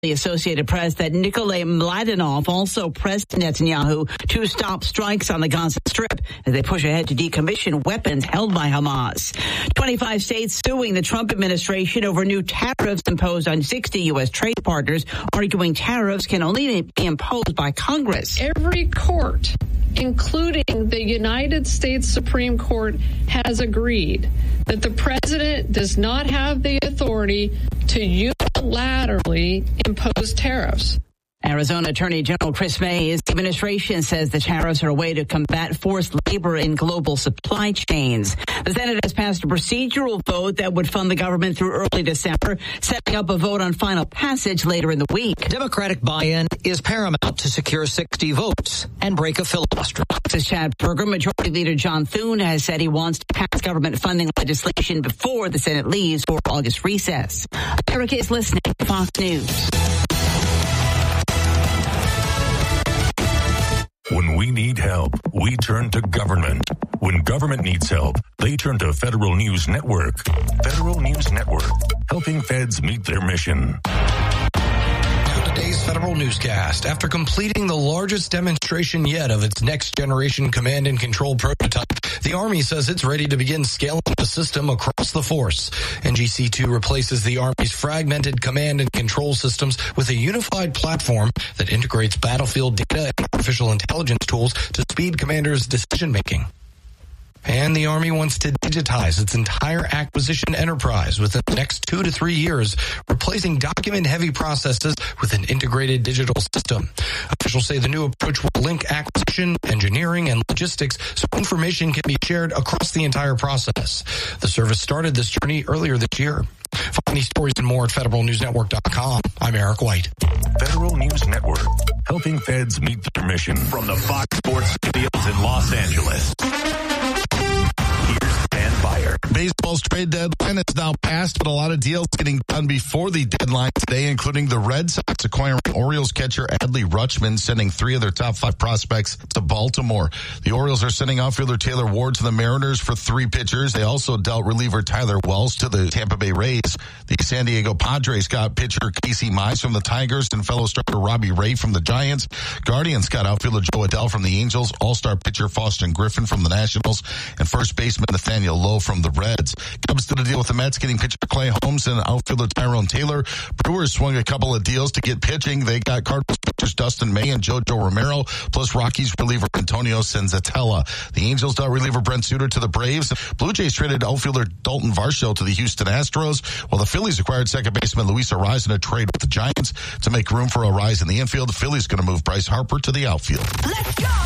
The Associated Press that Nikolay Mladenov also pressed Netanyahu to stop strikes on the Gaza Strip as they push ahead to decommission weapons held by Hamas. 25 states suing the Trump administration over new tariffs imposed on 60 U.S. trade partners, arguing tariffs can only be imposed by Congress. Every court, including the United States Supreme Court, has agreed that the president does not have the authority to unilaterally impose tariffs. Arizona Attorney General Chris May's administration says the tariffs are a way to combat forced labor in global supply chains. The Senate has passed a procedural vote that would fund the government through early December, setting up a vote on final passage later in the week. Democratic buy-in is paramount to secure 60 votes and break a filibuster. As Chad Berger, Majority Leader John Thune has said he wants to pass government funding legislation before the Senate leaves for August recess. America is listening to Fox News. When we need help, we turn to government. When government needs help, they turn to Federal News Network. Federal News Network, helping feds meet their mission. Today's Federal Newscast. After completing the largest demonstration yet of its next-generation command and control prototype, the Army says it's ready to begin scaling the system across the force. NGC-2 replaces the Army's fragmented command and control systems with a unified platform that integrates battlefield data and artificial intelligence tools to speed commanders' decision-making. And the Army wants to digitize its entire acquisition enterprise within the next 2 to 3 years, replacing document-heavy processes with an integrated digital system. Officials say the new approach will link acquisition, engineering, and logistics so information can be shared across the entire process. The service started this journey earlier this year. Find these stories and more at federalnewsnetwork.com. I'm Eric White. Federal News Network, helping feds meet their mission. From the Fox Sports Studios in Los Angeles. Baseball's trade deadline is now passed, but a lot of deals getting done before the deadline today, including the Red Sox acquiring Orioles catcher Adley Rutschman, sending 3 of their top 5 prospects to Baltimore. The Orioles are sending outfielder Taylor Ward to the Mariners for 3 pitchers. They also dealt reliever Tyler Wells to the Tampa Bay Rays. The San Diego Padres got pitcher Casey Mize from the Tigers and fellow starter Robbie Ray from the Giants. Guardians got outfielder Joe Adell from the Angels, all-star pitcher Faustin Griffin from the Nationals, and first baseman Nathaniel Lowe from the Reds. Cubs did a deal with the Mets, getting pitcher Clay Holmes and outfielder Tyrone Taylor. Brewers swung a couple of deals to get pitching. They got Cardinals pitchers Dustin May and JoJo Romero, plus Rockies reliever Antonio Senzatella. The Angels dealt reliever Brent Suter to the Braves. Blue Jays traded outfielder Dalton Varsho to the Houston Astros, while the Phillies acquired second baseman Luis Arraez in a trade with the Giants to make room for Arraez in the infield. The Phillies going to move Bryce Harper to the outfield. Let's go!